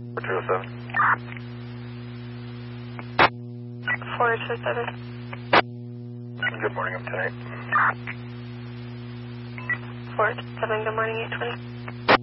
207. 427. Good morning, I'm 10-8. 427, good morning, 820.